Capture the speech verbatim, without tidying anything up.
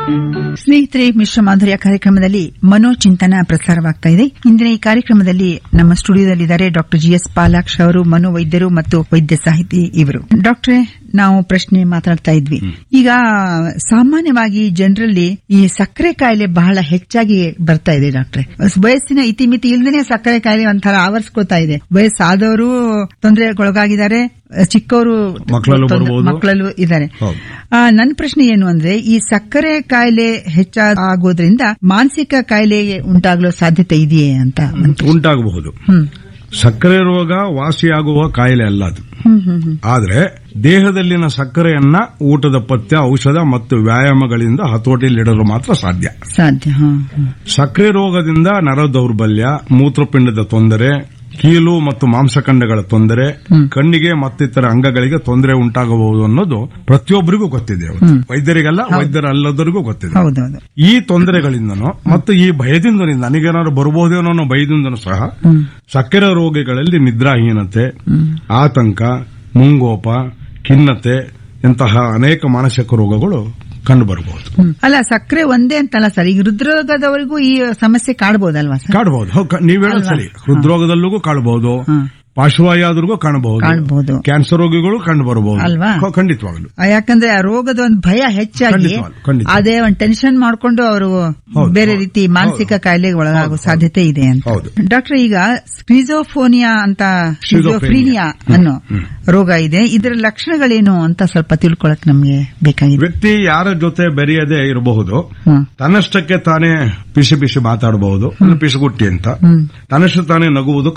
ಸ್ನೇಹಿತರೆ, ಮಿಶ್ರ ಮಾಧುರ್ಯ ಕಾರ್ಯಕ್ರಮದಲ್ಲಿ ಮನೋಚಿಂತನ ಪ್ರಸಾರವಾಗ್ತಾ ಇದೆ. ಇಂದಿನ ಈ ಕಾರ್ಯಕ್ರಮದಲ್ಲಿ ನಮ್ಮ ಸ್ಟುಡಿಯೋದಲ್ಲಿದ್ದಾರೆ ಡಾಕ್ಟರ್ ಜಿ ಎಸ್ ಪಾಲಾಕ್ಷ ಅವರು, ಮನೋವೈದ್ಯರು ಮತ್ತು ವೈದ್ಯ ಸಾಹಿತಿ ಇವರು. ಡಾಕ್ಟ್ರೇ, ನಾವು ಪ್ರಶ್ನೆ ಮಾತಾಡ್ತಾ ಇದ್ವಿ. ಈಗ ಸಾಮಾನ್ಯವಾಗಿ ಜನರಲ್ಲಿ ಈ ಸಕ್ಕರೆ ಕಾಯಿಲೆ ಬಹಳ ಹೆಚ್ಚಾಗಿ ಬರ್ತಾ ಇದೆ ಡಾಕ್ಟ್ರೆ. ವಯಸ್ಸಿನ ಇತಿಮಿತಿ ಇಲ್ಲದೇ ಸಕ್ಕರೆ ಕಾಯಿಲೆ ಒಂಥರ ಆವರಿಸ್ಕೊತಾ ಇದೆ. ವಯಸ್ಸಾದವರು ತೊಂದರೆಗೊಳಗಾಗಿದ್ದಾರೆ, ಚಿಕ್ಕವರು ಮಕ್ಕಳಲ್ಲೂ ಇದ್ದಾರೆ. ನನ್ನ ಪ್ರಶ್ನೆ ಏನು ಅಂದ್ರೆ, ಈ ಸಕ್ಕರೆ ಕಾಯಿಲೆ ಹೆಚ್ಚಾಗೋದ್ರಿಂದ ಮಾನಸಿಕ ಕಾಯಿಲೆ ಉಂಟಾಗಲು ಸಾಧ್ಯತೆ ಇದೆಯೇ ಅಂತ? ಉಂಟಾಗಬಹುದು. ಸಕ್ಕರೆ ರೋಗ ವಾಸಿಯಾಗುವ ಕಾಯಿಲೆ ಅಲ್ಲ ಅದು. ಆದ್ರೆ ದೇಹದಲ್ಲಿನ ಸಕ್ಕರೆಯನ್ನ ಊಟದ ಪಥ್ಯ, ಔಷಧ ಮತ್ತು ವ್ಯಾಯಾಮಗಳಿಂದ ಹತೋಟಿಯಲ್ಲಿಡಲು ಮಾತ್ರ ಸಾಧ್ಯ. ಸಾಧ್ಯ. ಸಕ್ಕರೆ ರೋಗದಿಂದ ನರ ದೌರ್ಬಲ್ಯ, ಮೂತ್ರಪಿಂಡದ ತೊಂದರೆ, ಕೀಲು ಮತ್ತು ಮಾಂಸಖಂಡಗಳ ತೊಂದರೆ, ಕಣ್ಣಿಗೆ ಮತ್ತಿತರ ಅಂಗಗಳಿಗೆ ತೊಂದರೆ ಉಂಟಾಗಬಹುದು ಅನ್ನೋದು ಪ್ರತಿಯೊಬ್ಬರಿಗೂ ಗೊತ್ತಿದೆ. ವೈದ್ಯರಿಗಲ್ಲ, ವೈದ್ಯರಲ್ಲದರಿಗೂ ಗೊತ್ತಿದೆ. ಈ ತೊಂದರೆಗಳಿಂದನೂ ಮತ್ತು ಈ ಭಯದಿಂದ ನನಗೇನಾದ್ರು ಬರಬಹುದೇನೋ ಅನ್ನೋ ಭಯದಿಂದನೂ ಸಹ ಸಕ್ಕರೆ ರೋಗಿಗಳಲ್ಲಿ ನಿದ್ರಾಹೀನತೆ, ಆತಂಕ, ಮುಂಗೋಪ, ಖಿನ್ನತೆ ಇಂತಹ ಅನೇಕ ಮಾನಸಿಕ ರೋಗಗಳು ಕಂಡು ಬರಬಹುದು. ಅಲ್ಲ, ಸಕ್ಕರೆ ಒಂದೇ ಅಂತಲ್ಲ ಸರ್, ಈಗ ಹೃದ್ರೋಗದವರಿಗೂ ಈ ಸಮಸ್ಯೆ ಕಾಡಬಹುದಲ್ವಾ ಸರ್? ಕಾಡಬಹುದು, ನೀವ್ ಹೇಳೋದು ಸರಿ. ಹೃದ್ರೋಗದಲ್ಲಿಗೂ ಕಾಡಬಹುದು, ಪಾರ್ಶ್ವವಾಯುದ್ರಿಗೂ ಕಾಣಬಹುದು, ಕ್ಯಾನ್ಸರ್ ರೋಗಿಗಳು ಕಂಡು ಬರಬಹುದು ಅಲ್ವಾ? ಖಂಡಿತವಾಗ್ಲು. ಯಾಕಂದ್ರೆ ಆ ರೋಗದ ಒಂದು ಭಯ ಹೆಚ್ಚಾಗಿ ಅದೇ ಒಂದು ಟೆನ್ಷನ್ ಮಾಡ್ಕೊಂಡು ಅವರು ಬೇರೆ ರೀತಿ ಮಾನಸಿಕ ಕಾಯಿಲೆಗೆ ಒಳಗಾಗುವ ಸಾಧ್ಯತೆ ಇದೆ ಅಂತ. ಡಾಕ್ಟರ್, ಈಗ ಸ್ಕಿಜೋಫೋನಿಯಾ ಅಂತ ಸ್ಕಿಜೋಫ್ರೀನಿಯಾ ಅನ್ನೋ ರೋಗ ಇದೆ, ಇದರ ಲಕ್ಷಣಗಳೇನು ಅಂತ ಸ್ವಲ್ಪ ತಿಳ್ಕೊಳಕ್ ನಮ್ಗೆ ಬೇಕಾಗಿದೆ. ವ್ಯಕ್ತಿ ಯಾರ ಜೊತೆ ಬೆರೆಯದೇ ಇರಬಹುದು, ತನ್ನಷ್ಟಕ್ಕೆ ತಾನೇ ಪಿಸಿ ಪಿಸಿ ಮಾತಾಡಬಹುದು, ಪಿಸುಗುಟ್ಟಿ ಅಂತ, ತನ್ನಷ್ಟು ತಾನೇ ನಗುವುದು